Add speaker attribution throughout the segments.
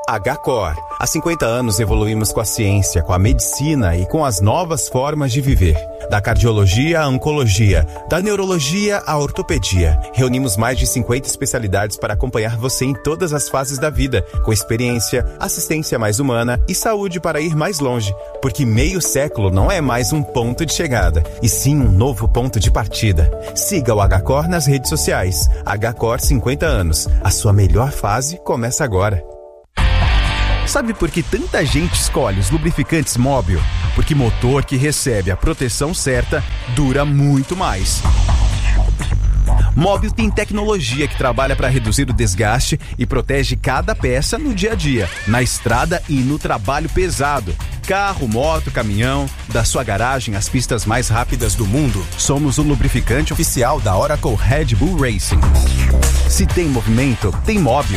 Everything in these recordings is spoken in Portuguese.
Speaker 1: HCOR. Há 50 anos evoluímos com a ciência, com a medicina e com as novas formas de viver. Da cardiologia à oncologia, da neurologia à ortopedia. Reunimos mais de 50 especialidades para acompanhar você em todas as fases da vida, com experiência, assistência mais humana e saúde para ir mais longe. Porque meio século não é mais um ponto de chegada, e sim um novo ponto de partida. Siga o HCOR nas redes sociais. HCOR 50 anos. A sua melhor fase começa agora. Sabe por que tanta gente escolhe os lubrificantes Móbil? Porque motor que recebe a proteção certa dura muito mais. Móbil tem tecnologia que trabalha para reduzir o desgaste e protege cada peça no dia a dia, na estrada e no trabalho pesado. Carro, moto, caminhão, da sua garagem às pistas mais rápidas do mundo. Somos o lubrificante oficial da Oracle Red Bull Racing. Se tem movimento, tem Móbil.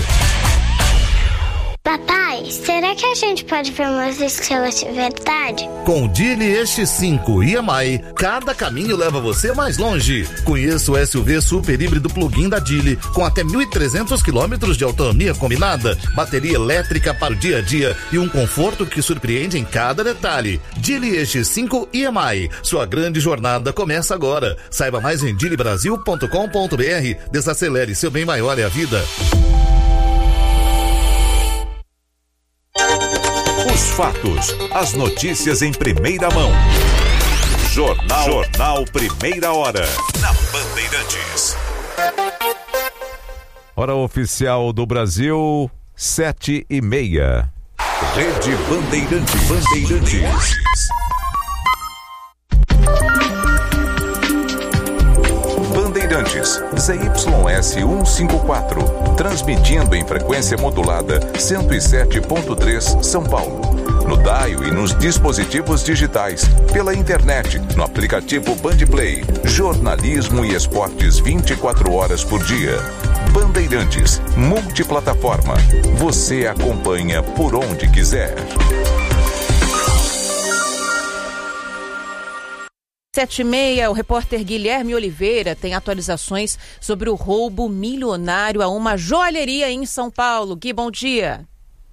Speaker 2: Papai, será que a gente pode ver umas estrelas de verdade?
Speaker 3: Com o Geely EX5 EMI, cada caminho leva você mais longe. Conheça o SUV super híbrido plug-in da Geely, com até 1.300 km de autonomia combinada, bateria elétrica para o dia a dia e um conforto que surpreende em cada detalhe. Geely EX5 EMI, sua grande jornada começa agora. Saiba mais em geelybrasil.com.br. Desacelere, seu bem maior é a vida.
Speaker 4: Os fatos, as notícias em primeira mão. Jornal Primeira Hora, na Bandeirantes. Hora oficial do Brasil, 7:30. Rede Bandeirantes. Bandeirantes, ZYS 154, transmitindo em frequência modulada 107.3 São Paulo. No dial e nos dispositivos digitais, pela internet, no aplicativo Bandplay, jornalismo e esportes 24 horas por dia. Bandeirantes, multiplataforma. Você acompanha por onde quiser.
Speaker 5: 7:30, o repórter Guilherme Oliveira tem atualizações sobre o roubo milionário a uma joalheria em São Paulo. Gui, bom dia.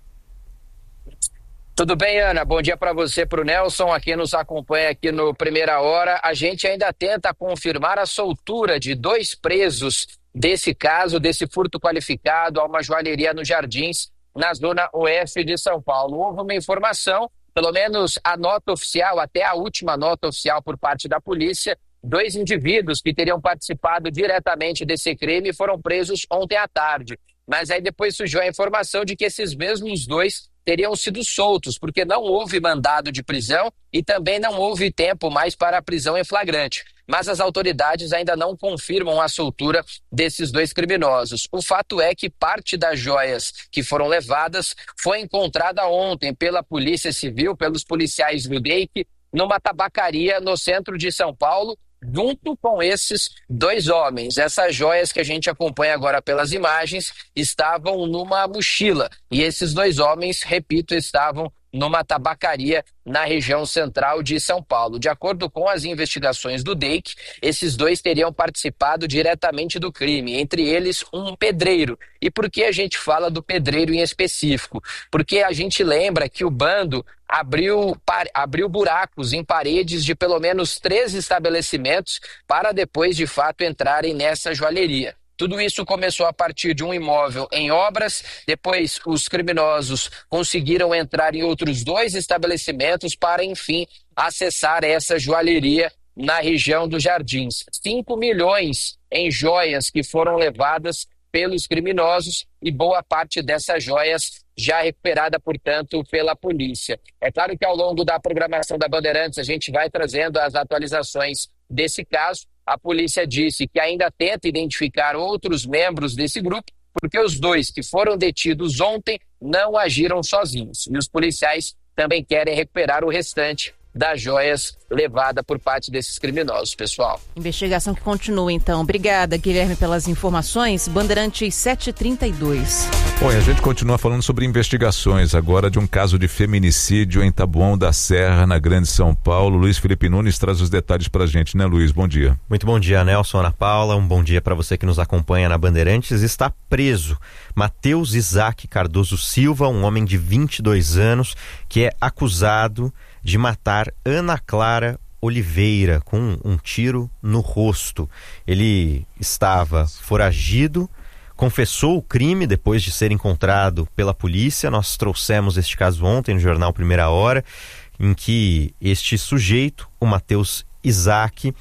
Speaker 6: Tudo bem, Ana? Bom dia para você, para o Nelson, aqui nos acompanha aqui no Primeira Hora. A gente ainda tenta confirmar a soltura de 2 presos desse caso, desse furto qualificado a uma joalheria nos Jardins, na zona oeste de São Paulo. Houve uma informação, pelo menos a nota oficial, até a última nota oficial por parte da polícia, 2 indivíduos que teriam participado diretamente desse crime foram presos ontem à tarde. Mas aí depois surgiu a informação de que esses mesmos 2 teriam sido soltos, porque não houve mandado de prisão e também não houve tempo mais para a prisão em flagrante. Mas as autoridades ainda não confirmam a soltura desses 2 criminosos. O fato é que parte das joias que foram levadas foi encontrada ontem pela Polícia Civil, pelos policiais do DEIC, numa tabacaria no centro de São Paulo, junto com esses 2 homens. Essas joias que a gente acompanha agora pelas imagens estavam numa mochila. E esses 2 homens, repito, estavam numa tabacaria na região central de São Paulo. De acordo com as investigações do DEIC, esses 2 teriam participado diretamente do crime, entre eles um pedreiro. E por que a gente fala do pedreiro em específico? Porque a gente lembra que o bando abriu buracos em paredes de pelo menos 3 estabelecimentos para depois, de fato, entrarem nessa joalheria. Tudo isso começou a partir de um imóvel em obras, depois os criminosos conseguiram entrar em outros 2 estabelecimentos para, enfim, acessar essa joalheria na região dos Jardins. 5 milhões em joias que foram levadas pelos criminosos e boa parte dessas joias já recuperada, portanto, pela polícia. É claro que ao longo da programação da Bandeirantes a gente vai trazendo as atualizações desse caso. A polícia disse que ainda tenta identificar outros membros desse grupo, porque os 2 que foram detidos ontem não agiram sozinhos. E os policiais também querem recuperar o restante das joias levada por parte desses criminosos, pessoal.
Speaker 5: Investigação que continua, então. Obrigada, Guilherme, pelas informações. Bandeirantes 7h32.
Speaker 4: Bom, e a gente continua falando sobre investigações agora de um caso de feminicídio em Taboão da Serra, na Grande São Paulo. Luiz Felipe Nunes traz os detalhes pra gente, né, Luiz? Bom dia.
Speaker 7: Muito bom dia, Nelson, Ana Paula. Um bom dia para você que nos acompanha na Bandeirantes. Está preso Matheus Isaac Cardoso Silva, um homem de 22 anos, que é acusado de matar Ana Clara Oliveira com um tiro no rosto. Ele estava foragido, confessou o crime depois de ser encontrado pela polícia. Nós trouxemos este caso ontem no jornal Primeira Hora, em que este sujeito, o Matheus Isaac,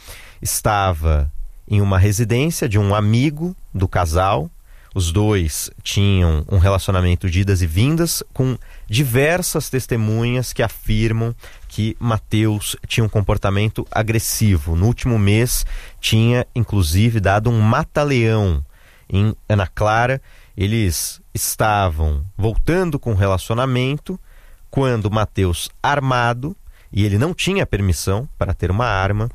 Speaker 7: estava em uma residência de um amigo do casal. Os dois tinham um relacionamento de idas e vindas, com diversas testemunhas que afirmam que Matheus tinha um comportamento agressivo. No último mês, tinha inclusive dado um mata-leão em Ana Clara. Eles estavam voltando com o relacionamento quando Matheus, armado, e ele não tinha permissão para ter uma arma,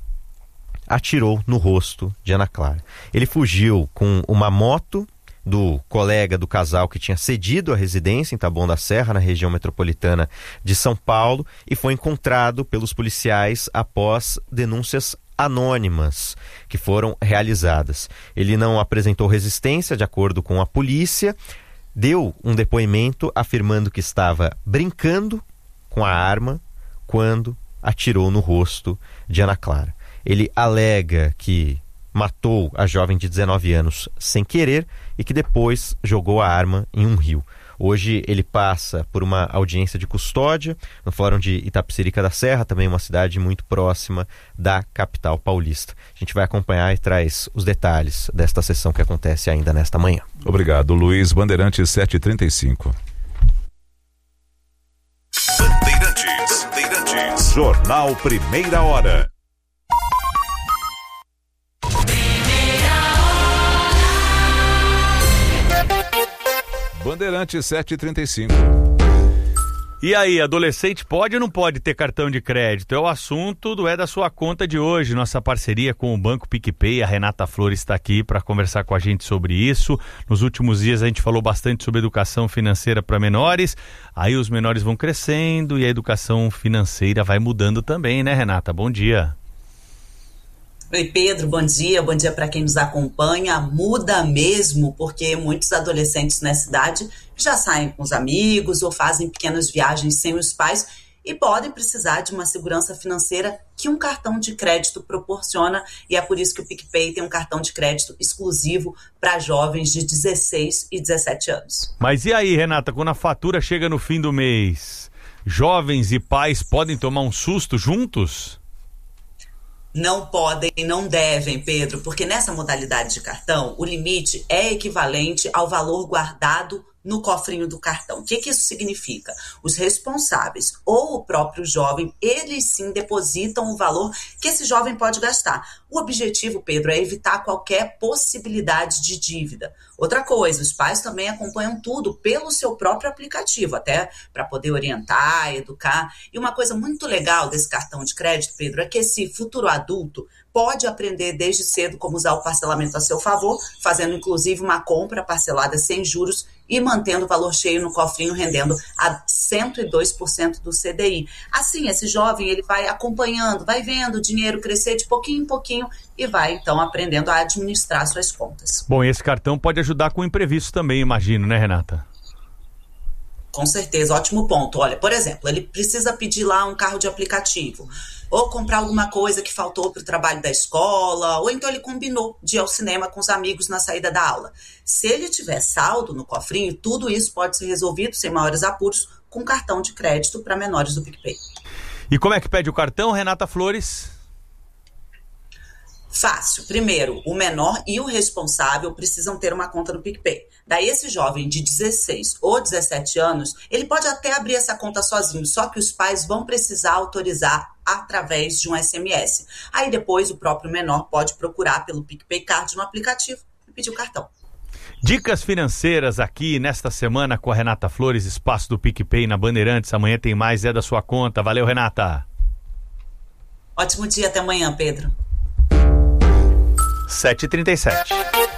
Speaker 7: atirou no rosto de Ana Clara. Ele fugiu com uma moto do colega do casal que tinha cedido a residência em Taboão da Serra, na região metropolitana de São Paulo, e foi encontrado pelos policiais após denúncias anônimas que foram realizadas. Ele não apresentou resistência, de acordo com a polícia, deu um depoimento afirmando que estava brincando com a arma quando atirou no rosto de Ana Clara. Ele alega que matou a jovem de 19 anos sem querer e que depois jogou a arma em um rio. Hoje ele passa por uma audiência de custódia no Fórum de Itapecerica da Serra, também uma cidade muito próxima da capital paulista. A gente vai acompanhar e traz os detalhes desta sessão que acontece ainda nesta manhã.
Speaker 4: Obrigado, Luiz. Bandeirantes 7h35. Bandeirantes. Jornal Primeira Hora. Bandeirantes 7h35.
Speaker 8: E aí, adolescente pode ou não pode ter cartão de crédito? É o assunto do É da Sua Conta de hoje. Nossa parceria com o Banco PicPay. A Renata Flores está aqui para conversar com a gente sobre isso. Nos últimos dias a gente falou bastante sobre educação financeira para menores. Aí os menores vão crescendo e a educação financeira vai mudando também, né, Renata? Bom dia.
Speaker 9: Oi, Pedro, bom dia para quem nos acompanha. Muda mesmo, porque muitos adolescentes nessa idade já saem com os amigos ou fazem pequenas viagens sem os pais e podem precisar de uma segurança financeira que um cartão de crédito proporciona, e é por isso que o PicPay tem um cartão de crédito exclusivo para jovens de 16 e 17 anos.
Speaker 8: Mas e aí, Renata, quando a fatura chega no fim do mês, jovens e pais podem tomar um susto juntos?
Speaker 9: Não podem, não devem, Pedro, porque nessa modalidade de cartão, o limite é equivalente ao valor guardado no cofrinho do cartão. O que isso significa? Os responsáveis ou o próprio jovem, eles sim depositam o valor que esse jovem pode gastar. O objetivo, Pedro, é evitar qualquer possibilidade de dívida. Outra coisa, os pais também acompanham tudo pelo seu próprio aplicativo, até para poder orientar, educar. E uma coisa muito legal desse cartão de crédito, Pedro, é que esse futuro adulto pode aprender desde cedo como usar o parcelamento a seu favor, fazendo inclusive uma compra parcelada sem juros e mantendo o valor cheio no cofrinho, rendendo a 102% do CDI. Assim, esse jovem ele vai acompanhando, vai vendo o dinheiro crescer de pouquinho em pouquinho e vai, então, aprendendo a administrar suas contas.
Speaker 8: Bom, esse cartão pode ajudar com o imprevisto também, imagino, né, Renata?
Speaker 9: Com certeza, ótimo ponto. Olha, por exemplo, ele precisa pedir lá um carro de aplicativo, ou comprar alguma coisa que faltou para o trabalho da escola, ou então ele combinou de ir ao cinema com os amigos na saída da aula. Se ele tiver saldo no cofrinho, tudo isso pode ser resolvido sem maiores apuros com cartão de crédito para menores do PicPay.
Speaker 8: E como é que pede o cartão, Renata Flores?
Speaker 9: Fácil. Primeiro, o menor e o responsável precisam ter uma conta no PicPay. Daí esse jovem de 16 ou 17 anos, ele pode até abrir essa conta sozinho, só que os pais vão precisar autorizar através de um SMS. Aí depois o próprio menor pode procurar pelo PicPay Card no aplicativo e pedir o cartão.
Speaker 8: Dicas financeiras aqui nesta semana com a Renata Flores, espaço do PicPay na Bandeirantes. Amanhã tem mais É da Sua Conta. Valeu, Renata.
Speaker 9: Ótimo dia, até amanhã, Pedro.
Speaker 8: 7h37.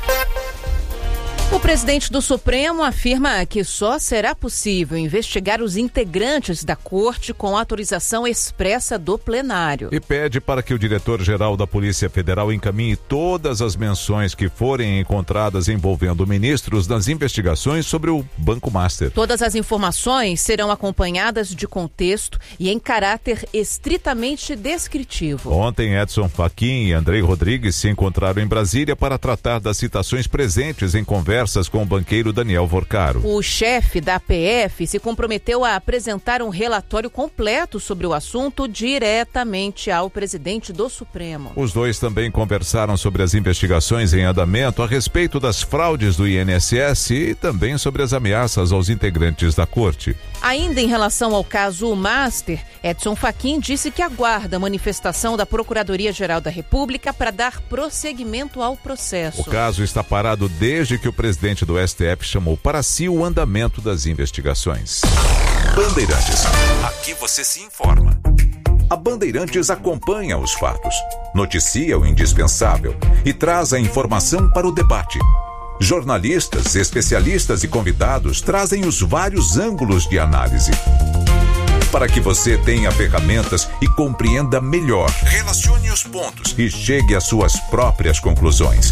Speaker 5: O presidente do Supremo afirma que só será possível investigar os integrantes da corte com autorização expressa do plenário.
Speaker 4: E pede para que o diretor-geral da Polícia Federal encaminhe todas as menções que forem encontradas envolvendo ministros nas investigações sobre o Banco Master.
Speaker 5: Todas as informações serão acompanhadas de contexto e em caráter estritamente descritivo.
Speaker 4: Ontem, Edson Fachin e Andrei Rodrigues se encontraram em Brasília para tratar das citações presentes em conversas com o banqueiro Daniel Vorcaro.
Speaker 5: O chefe da PF se comprometeu a apresentar um relatório completo sobre o assunto diretamente ao presidente do Supremo.
Speaker 4: Os dois também conversaram sobre as investigações em andamento a respeito das fraudes do INSS e também sobre as ameaças aos integrantes da corte.
Speaker 5: Ainda em relação ao caso Master, Edson Fachin disse que aguarda a manifestação da Procuradoria-Geral da República para dar prosseguimento ao processo.
Speaker 4: O caso está parado desde que o presidente do STF chamou para si o andamento das investigações.
Speaker 10: Bandeirantes. Aqui você se informa. A Bandeirantes acompanha os fatos, noticia o indispensável e traz a informação para o debate. Jornalistas, especialistas e convidados trazem os vários ângulos de análise, para que você tenha ferramentas e compreenda melhor. Relacione os pontos e chegue às suas próprias conclusões.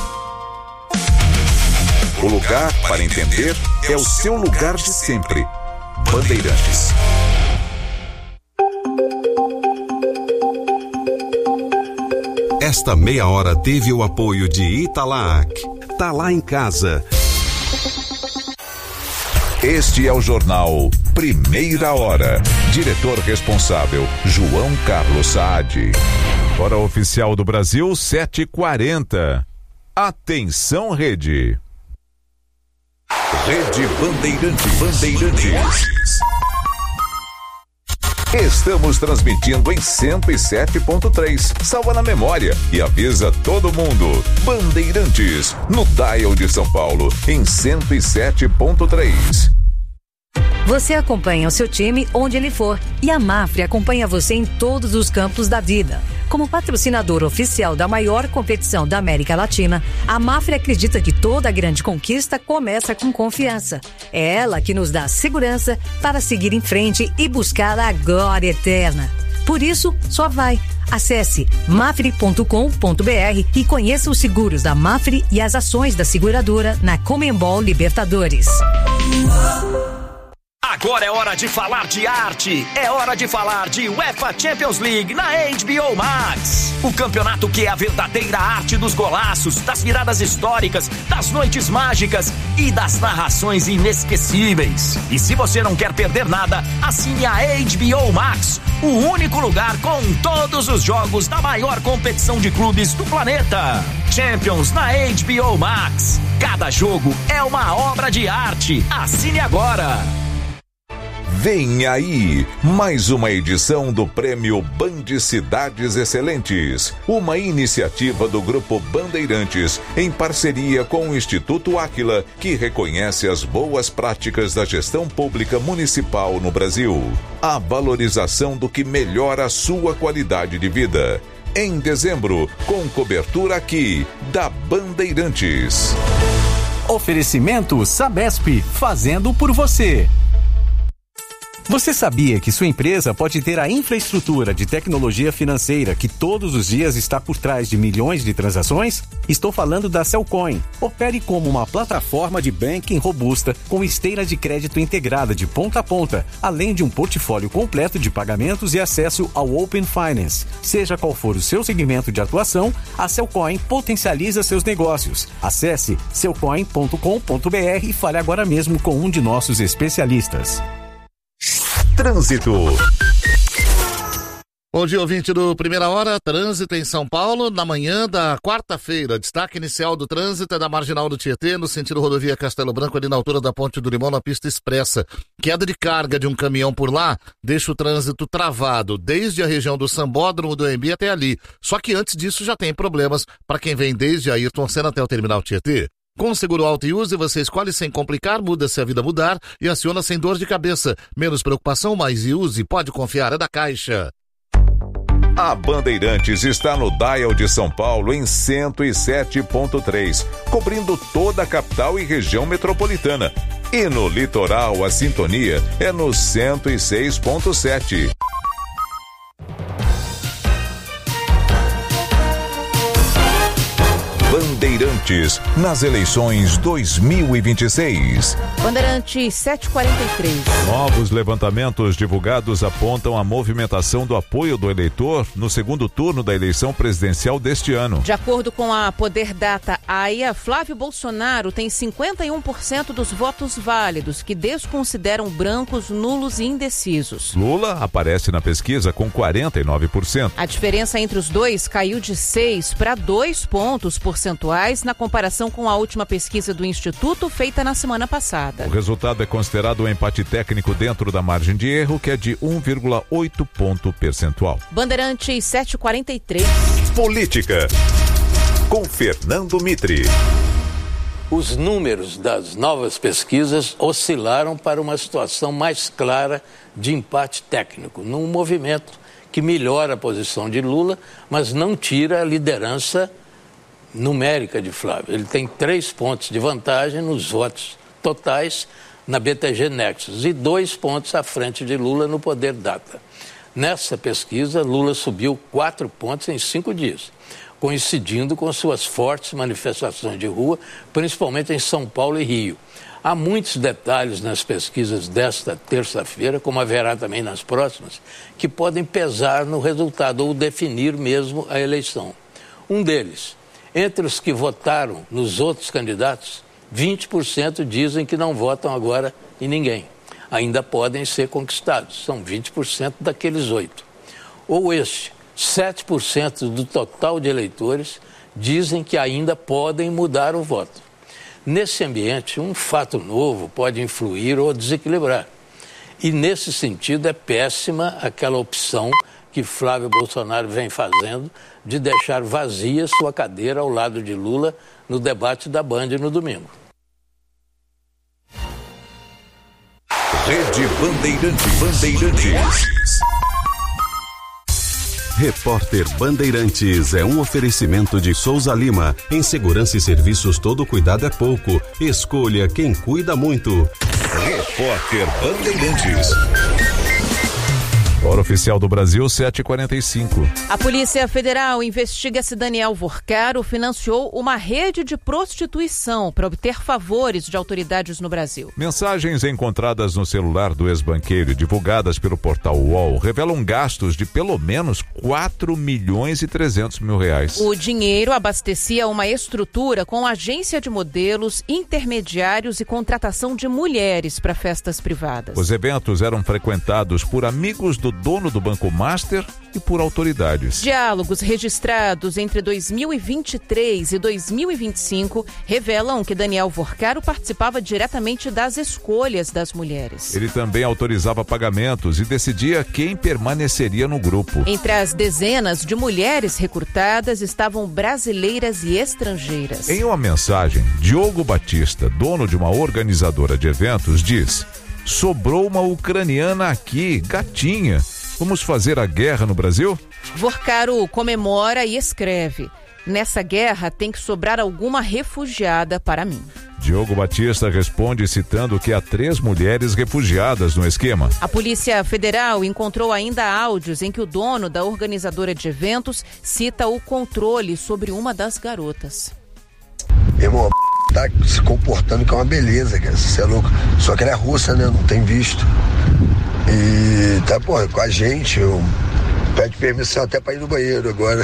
Speaker 10: O lugar para entender é o seu lugar de sempre. Bandeirantes.
Speaker 11: Esta meia hora teve o apoio de Italac. Tá lá em casa.
Speaker 10: Este é o jornal Primeira Hora. Diretor responsável, João Carlos Saad.
Speaker 4: Hora oficial do Brasil, 7h40. Atenção, Rede.
Speaker 10: Rede Bandeirantes. Estamos transmitindo em 107.3. Salva na memória e avisa todo mundo. Bandeirantes, no dial de São Paulo, em 107.3.
Speaker 12: Você acompanha o seu time onde ele for e a Mafre acompanha você em todos os campos da vida. Como patrocinador oficial da maior competição da América Latina, a Mafre acredita que toda grande conquista começa com confiança. É ela que nos dá segurança para seguir em frente e buscar a glória eterna. Por isso, só vai. Acesse mafre.com.br e conheça os seguros da Mafre e as ações da seguradora na Conmebol Libertadores.
Speaker 13: Agora é hora de falar de arte, é hora de falar de UEFA Champions League na HBO Max. O campeonato que é a verdadeira arte dos golaços, das viradas históricas, das noites mágicas e das narrações inesquecíveis. E se você não quer perder nada, assine a HBO Max, o único lugar com todos os jogos da maior competição de clubes do planeta. Champions na HBO Max. Cada jogo é uma obra de arte. Assine agora.
Speaker 10: Vem aí, mais uma edição do Prêmio Band Cidades Excelentes, uma iniciativa do Grupo Bandeirantes, em parceria com o Instituto Áquila, que reconhece as boas práticas da gestão pública municipal no Brasil. A valorização do que melhora a sua qualidade de vida. Em dezembro, com cobertura aqui, da Bandeirantes.
Speaker 14: Oferecimento Sabesp, fazendo por você. Você sabia que sua empresa pode ter a infraestrutura de tecnologia financeira que todos os dias está por trás de milhões de transações? Estou falando da Cellcoin. Opere como uma plataforma de banking robusta com esteira de crédito integrada de ponta a ponta, além de um portfólio completo de pagamentos e acesso ao Open Finance. Seja qual for o seu segmento de atuação, a Cellcoin potencializa seus negócios. Acesse cellcoin.com.br e fale agora mesmo com um de nossos especialistas.
Speaker 10: Trânsito.
Speaker 3: Bom dia, ouvinte do Primeira Hora. Trânsito em São Paulo, na manhã da quarta-feira. Destaque inicial do trânsito é da Marginal do Tietê, no sentido rodovia Castelo Branco, ali na altura da Ponte do Limão, na pista expressa. Queda de carga de um caminhão por lá deixa o trânsito travado, desde a região do Sambódromo do Embi até ali. Só que antes disso já tem problemas para quem vem desde Ayrton Senna até o Terminal Tietê. Com o Seguro Alto e Use, você escolhe sem complicar, muda-se a vida mudar e aciona sem dor de cabeça. Menos preocupação, mais Use. Pode confiar, é da Caixa.
Speaker 10: A Bandeirantes está no Dial de São Paulo em 107.3, cobrindo toda a capital e região metropolitana. E no litoral, a sintonia é no 106.7. Bandeirantes, nas eleições 2026.
Speaker 5: Bandeirantes 743.
Speaker 4: Novos levantamentos divulgados apontam a movimentação do apoio do eleitor no segundo turno da eleição presidencial deste ano.
Speaker 5: De acordo com a Poder Data AIA, Flávio Bolsonaro tem 51% dos votos válidos, que desconsideram brancos, nulos e indecisos.
Speaker 4: Lula aparece na pesquisa com 49%.
Speaker 5: A diferença entre os dois caiu de 6 para 2 pontos percentuais na comparação com a última pesquisa do Instituto feita na semana passada.
Speaker 4: O resultado é considerado um empate técnico dentro da margem de erro, que é de 1,8 ponto percentual.
Speaker 5: Bandeirantes 743.
Speaker 10: Política, com Fernando Mitre.
Speaker 15: Os números das novas pesquisas oscilaram para uma situação mais clara de empate técnico, num movimento que melhora a posição de Lula, mas não tira a liderança numérica de Flávio. Ele tem 3 pontos de vantagem nos votos totais na BTG Nexus e 2 pontos à frente de Lula no Poder Data. Nessa pesquisa, Lula subiu 4 pontos em 5 dias, coincidindo com suas fortes manifestações de rua, principalmente em São Paulo e Rio. Há muitos detalhes nas pesquisas desta terça-feira, como haverá também nas próximas, que podem pesar no resultado ou definir mesmo a eleição. Um deles: entre os que votaram nos outros candidatos, 20% dizem que não votam agora em ninguém. Ainda podem ser conquistados, são 20% daqueles 8%. Ou 7% do total de eleitores dizem que ainda podem mudar o voto. Nesse ambiente, um fato novo pode influir ou desequilibrar. E nesse sentido é péssima aquela opção que Flávio Bolsonaro vem fazendo de deixar vazia sua cadeira ao lado de Lula no debate da Band no domingo.
Speaker 10: Rede Bandeirantes.
Speaker 11: Repórter Bandeirantes é um oferecimento de Souza Lima. Em segurança e serviços, todo cuidado é pouco. Escolha quem cuida muito.
Speaker 10: Repórter Bandeirantes.
Speaker 4: Hora oficial do Brasil, 7h45.
Speaker 5: A Polícia Federal investiga se Daniel Vorcaro financiou uma rede de prostituição para obter favores de autoridades no Brasil.
Speaker 4: Mensagens encontradas no celular do ex-banqueiro e divulgadas pelo portal UOL revelam gastos de pelo menos 4.300.000 reais.
Speaker 5: O dinheiro abastecia uma estrutura com agência de modelos, intermediários e contratação de mulheres para festas privadas.
Speaker 4: Os eventos eram frequentados por amigos do dono do Banco Master e por autoridades.
Speaker 5: Diálogos registrados entre 2023 e 2025 revelam que Daniel Vorcaro participava diretamente das escolhas das mulheres.
Speaker 4: Ele também autorizava pagamentos e decidia quem permaneceria no grupo.
Speaker 5: Entre as dezenas de mulheres recrutadas estavam brasileiras e estrangeiras.
Speaker 4: Em uma mensagem, Diogo Batista, dono de uma organizadora de eventos, diz: sobrou uma ucraniana aqui, gatinha. Vamos fazer a guerra no Brasil?
Speaker 5: Vorcaro comemora e escreve: nessa guerra tem que sobrar alguma refugiada para mim.
Speaker 4: Diogo Batista responde citando que há 3 mulheres refugiadas no esquema.
Speaker 5: A Polícia Federal encontrou ainda áudios em que o dono da organizadora de eventos cita o controle sobre uma das garotas.
Speaker 16: Meu irmão, tá se comportando que é uma beleza, cara. Você é louco. Só que ela é russa, né? Não tem visto. E tá, porra, com a gente. Pede permissão até pra ir no banheiro agora.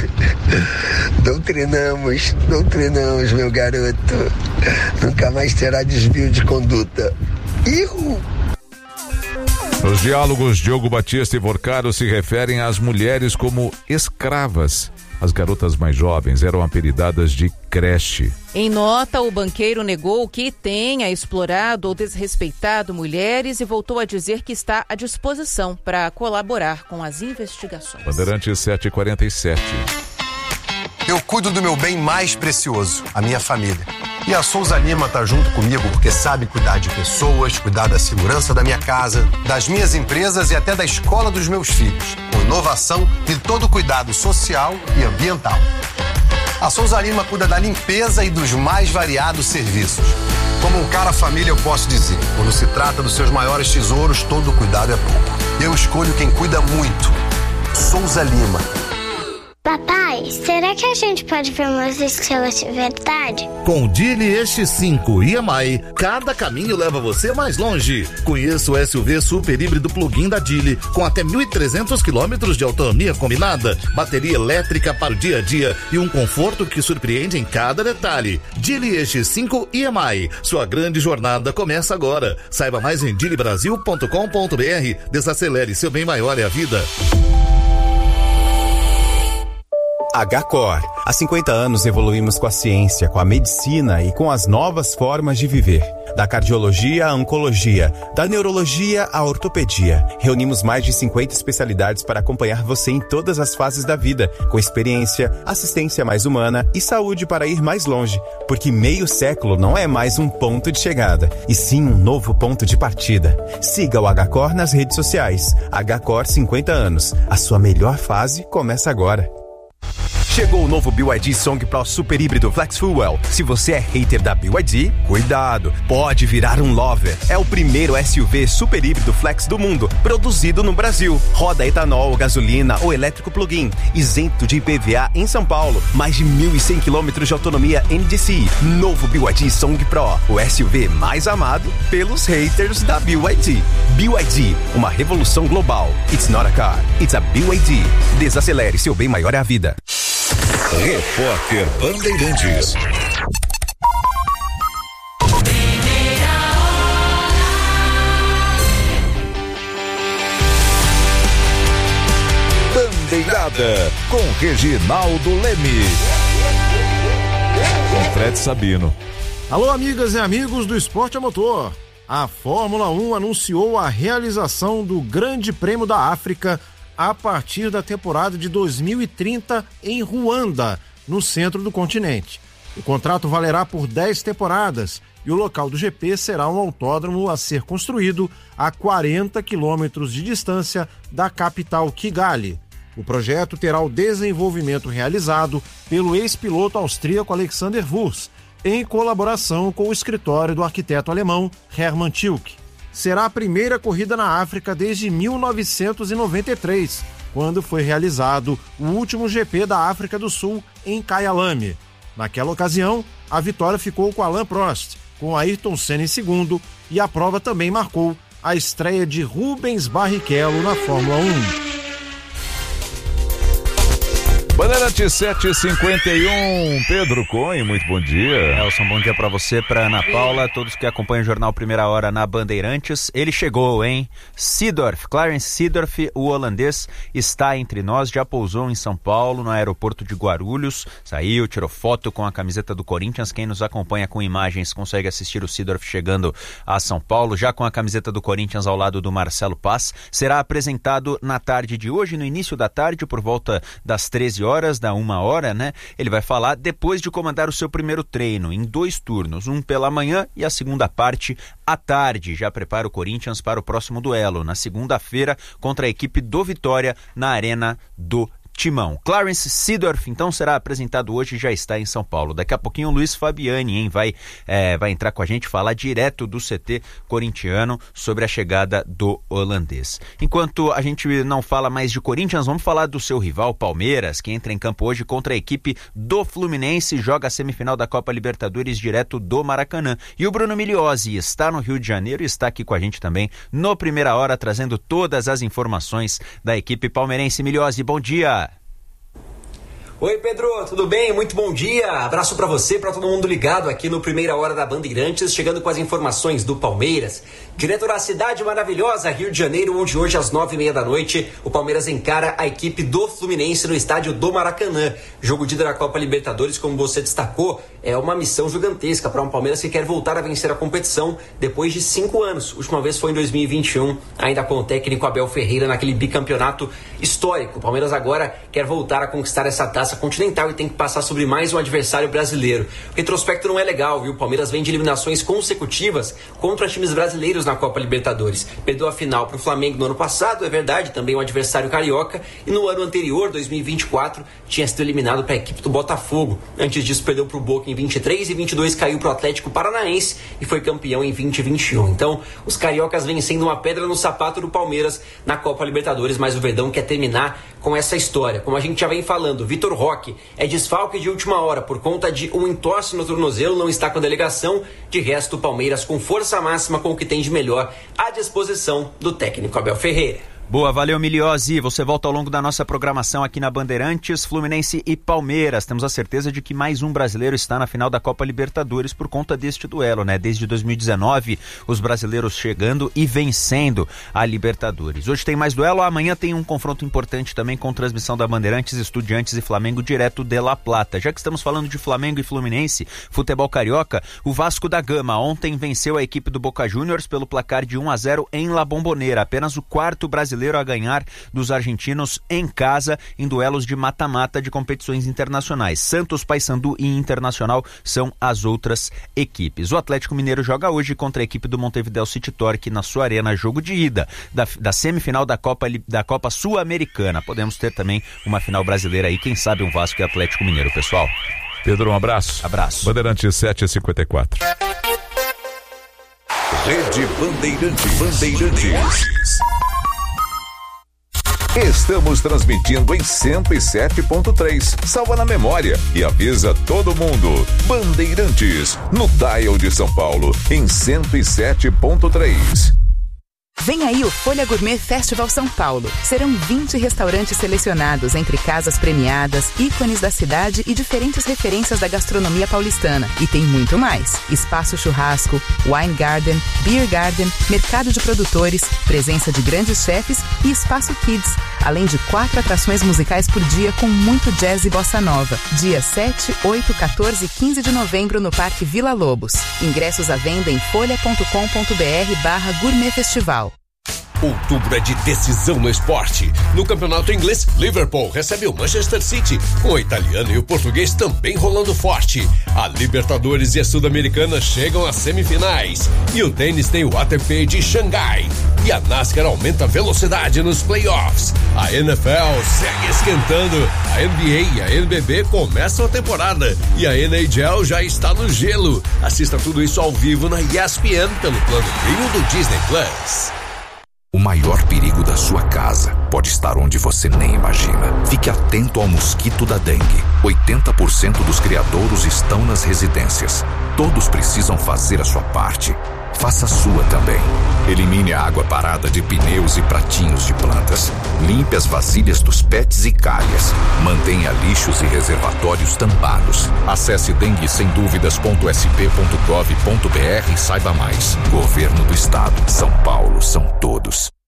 Speaker 16: Doutrinamos, meu garoto. Nunca mais terá desvio de conduta. Ihu!
Speaker 4: Nos diálogos, Diogo Batista e Vorcaro se referem às mulheres como escravas. As garotas mais jovens eram apelidadas de creche.
Speaker 5: Em nota, o banqueiro negou que tenha explorado ou desrespeitado mulheres e voltou a dizer que está à disposição para colaborar com as investigações.
Speaker 4: Bandeirantes 7h47.
Speaker 17: Eu cuido do meu bem mais precioso, a minha família. E a Souza Lima tá junto comigo porque sabe cuidar de pessoas, cuidar da segurança da minha casa, das minhas empresas e até da escola dos meus filhos, com inovação e todo o cuidado social e ambiental. A Souza Lima cuida da limpeza e dos mais variados serviços. Como um cara família, eu posso dizer, quando se trata dos seus maiores tesouros, todo cuidado é pouco. Eu escolho quem cuida muito. Souza Lima.
Speaker 2: Papai, será que a gente pode ver umas estrelas de verdade?
Speaker 3: Com o Dili X5 e EMI, cada caminho leva você mais longe. Conheça o SUV super híbrido plug-in da Dili, com até 1.300 quilômetros de autonomia combinada, bateria elétrica para o dia a dia e um conforto que surpreende em cada detalhe. Dili X5 e EMI, sua grande jornada começa agora. Saiba mais em dilibrasil.com.br. Desacelere, seu bem maior é a vida.
Speaker 1: HCOR. Há 50 anos evoluímos com a ciência, com a medicina e com as novas formas de viver. Da cardiologia à oncologia, da neurologia à ortopedia. Reunimos mais de 50 especialidades para acompanhar você em todas as fases da vida, com experiência, assistência mais humana e saúde para ir mais longe. Porque meio século não é mais um ponto de chegada, e sim um novo ponto de partida. Siga o HCOR nas redes sociais. HCOR 50 anos. A sua melhor fase começa agora. Chegou o novo BYD Song Pro Super Híbrido Flex Fuel. Se você é hater da BYD, cuidado, pode virar um lover. É o primeiro SUV super híbrido flex do mundo, produzido no Brasil. Roda etanol, gasolina ou elétrico plug-in, isento de IPVA em São Paulo. Mais de 1.100 km de autonomia NDCi. Novo BYD Song Pro, o SUV mais amado pelos haters da BYD. BYD, uma revolução global. It's not a car, it's a BYD. Desacelere, seu bem maior é a vida.
Speaker 10: Repórter Bandeirantes. Bandeirada com Reginaldo Leme.
Speaker 4: Com Fred Sabino.
Speaker 18: Alô, amigas e amigos do esporte a motor. A Fórmula 1 anunciou a realização do Grande Prêmio da África a partir da temporada de 2030 em Ruanda, no centro do continente. O contrato valerá por 10 temporadas e o local do GP será um autódromo a ser construído a 40 quilômetros de distância da capital Kigali. O projeto terá o desenvolvimento realizado pelo ex-piloto austríaco Alexander Wurz, em colaboração com o escritório do arquiteto alemão Hermann Tilke. Será a primeira corrida na África desde 1993, quando foi realizado o último GP da África do Sul em Kyalami. Naquela ocasião, a vitória ficou com Alain Prost, com Ayrton Senna em segundo, e a prova também marcou a estreia de Rubens Barrichello na Fórmula 1.
Speaker 4: Bandeirante 751, Pedro Cunha, muito bom dia.
Speaker 7: Nelson, bom dia pra você, pra Ana Paula, todos que acompanham o Jornal Primeira Hora na Bandeirantes. Ele chegou, hein? Seedorf, Clarence Seedorf, o holandês, está entre nós, já pousou em São Paulo, no aeroporto de Guarulhos, saiu, tirou foto com a camiseta do Corinthians. Quem nos acompanha com imagens consegue assistir o Seedorf chegando a São Paulo, já com a camiseta do Corinthians ao lado do Marcelo Paz. Será apresentado na tarde de hoje, no início da tarde, por volta das 13 horas, da 1 hora, né? Ele vai falar depois de comandar o seu primeiro treino, em 2 turnos, um pela manhã e a segunda parte à tarde. Já prepara o Corinthians para o próximo duelo, na segunda-feira, contra a equipe do Vitória, na Arena do Timão. Clarence Seedorf, então, será apresentado hoje e já está em São Paulo. Daqui a pouquinho o Luiz Fabiani, hein, vai entrar com a gente, falar direto do CT corintiano sobre a chegada do holandês. Enquanto a gente não fala mais de Corinthians, vamos falar do seu rival Palmeiras, que entra em campo hoje contra a equipe do Fluminense, joga a semifinal da Copa Libertadores direto do Maracanã. E o Bruno Migliozzi está no Rio de Janeiro e está aqui com a gente também no Primeira Hora, trazendo todas as informações da equipe palmeirense. Migliozzi, bom dia!
Speaker 19: Oi, Pedro, tudo bem? Muito bom dia. Abraço pra você, pra todo mundo ligado aqui no Primeira Hora da Bandeirantes, chegando com as informações do Palmeiras. Direto da cidade maravilhosa, Rio de Janeiro, onde hoje às 9h30 da noite o Palmeiras encara a equipe do Fluminense no estádio do Maracanã. Jogo de ida da Copa Libertadores, como você destacou, é uma missão gigantesca para um Palmeiras que quer voltar a vencer a competição depois de 5 anos. A última vez foi em 2021, ainda com o técnico Abel Ferreira naquele bicampeonato histórico. O Palmeiras agora quer voltar a conquistar essa taça Taça Continental e tem que passar sobre mais um adversário brasileiro. O retrospecto não é legal, viu? O Palmeiras vem de eliminações consecutivas contra times brasileiros na Copa Libertadores. Perdeu a final para o Flamengo no ano passado, é verdade, também um adversário carioca, e no ano anterior, 2024, tinha sido eliminado para a equipe do Botafogo. Antes disso, perdeu para o Boca em 23 e 22 caiu para o Atlético Paranaense e foi campeão em 2021. Então, os cariocas vêm sendo uma pedra no sapato do Palmeiras na Copa Libertadores, mas o Verdão quer terminar com essa história. Como a gente já vem falando, Vitor Roque é desfalque de última hora por conta de um entorse no tornozelo, não está com a delegação. De resto, o Palmeiras com força máxima com o que tem de melhor à disposição do técnico Abel Ferreira.
Speaker 20: Boa, valeu Miliosi. Você volta ao longo da nossa programação aqui na Bandeirantes, Fluminense e Palmeiras. Temos a certeza de que mais um brasileiro está na final da Copa Libertadores por conta deste duelo, né? Desde 2019, os brasileiros chegando e vencendo a Libertadores. Hoje tem mais duelo, amanhã tem um confronto importante também com transmissão da Bandeirantes, Estudiantes e Flamengo direto de La Plata. Já que estamos falando de Flamengo e Fluminense, futebol carioca, o Vasco da Gama ontem venceu a equipe do Boca Juniors pelo placar de 1-0 em La Bombonera, apenas o quarto brasileiro a ganhar dos argentinos em casa em duelos de mata-mata de competições internacionais. Santos, Paysandu e Internacional são as outras equipes. O Atlético Mineiro joga hoje contra a equipe do Montevideo City Torque na sua arena, jogo de ida da semifinal da Copa Sul-Americana. Podemos ter também uma final brasileira aí, quem sabe um Vasco e Atlético Mineiro, pessoal.
Speaker 4: Pedro, um abraço.
Speaker 20: Abraço.
Speaker 4: Bandeirantes 7h54.
Speaker 10: Rede Bandeirantes. Estamos transmitindo em 107.3. Salva na memória e avisa todo mundo. Bandeirantes, no dial de São Paulo, em 107.3.
Speaker 21: Vem aí o Folha Gourmet Festival São Paulo. Serão 20 restaurantes selecionados entre casas premiadas, ícones da cidade e diferentes referências da gastronomia paulistana. E tem muito mais. Espaço churrasco, wine garden, beer garden, mercado de produtores, presença de grandes chefes e espaço kids. Além de 4 atrações musicais por dia com muito jazz e bossa nova. Dia 7, 8, 14 e 15 de novembro no Parque Vila Lobos. Ingressos à venda em folha.com.br/Gourmet Festival.
Speaker 22: Outubro é de decisão no esporte. No campeonato inglês, Liverpool recebe o Manchester City, com o italiano e o português também rolando forte. A Libertadores e a Sul-Americana chegam às semifinais. E o tênis tem o ATP de Xangai. E a NASCAR aumenta a velocidade nos playoffs. A NFL segue esquentando. A NBA e a NBB começam a temporada. E a NHL já está no gelo. Assista tudo isso ao vivo na ESPN pelo plano Premium do Disney Plus.
Speaker 23: O maior perigo da sua casa pode estar onde você nem imagina. Fique atento ao mosquito da dengue. 80% dos criadouros estão nas residências. Todos precisam fazer a sua parte. Faça a sua também. Elimine a água parada de pneus e pratinhos de plantas. Limpe as vasilhas dos pets e calhas. Mantenha lixos e reservatórios tampados. Acesse denguesemdúvidas.sp.gov.br e saiba mais. Governo do Estado. São Paulo são todos.